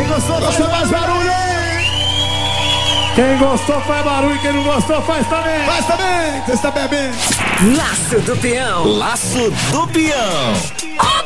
Quem gostou faz mais barulho. Quem gostou faz barulho, quem não gostou faz também. Faz também, você está bebendo. Laço do Peão. Laço do Peão.